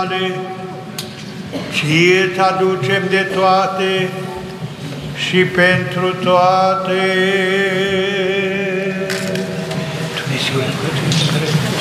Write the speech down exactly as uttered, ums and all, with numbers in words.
tale, ție îți aducem de toate și pentru toate. Dumnezeule,